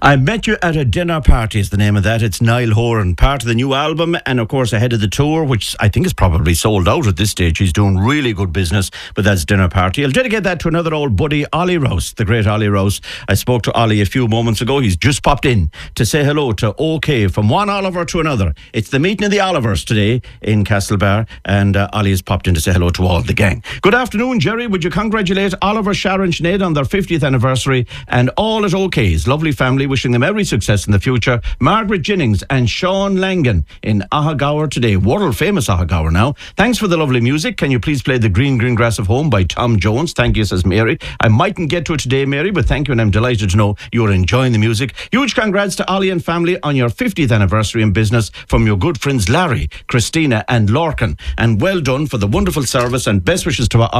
I Met You at a Dinner Party is the name of that. It's Niall Horan, part of the new album, and of course ahead of the tour, which I think is probably sold out at this stage. He's doing really good business, but that's Dinner Party. I'll dedicate that to another old buddy, Ollie Rouse, the great Ollie Rouse. I spoke to Ollie a few moments ago. He's just popped in to say hello to OK, from one Oliver to another. It's the meeting of the Olivers today in Castlebar, and Ollie has popped in to say hello to all the gang. Good afternoon, Jerry. Would you congratulate Oliver, Sharon, Sinead on their 50th anniversary and all at OK's lovely family, wishing them every success in the future. Margaret Jennings and Sean Langan in Ahagower today, world famous Ahagower now. Thanks for the lovely music. Can you please play The Green Green Grass of Home by Tom Jones? Thank you, says Mary. I mightn't get to it today, Mary, but thank you, and I'm delighted to know you're enjoying the music. Huge congrats to Ollie and family on your 50th anniversary in business from your good friends Larry, Christina and Lorcan, and well done for the wonderful service, and best wishes to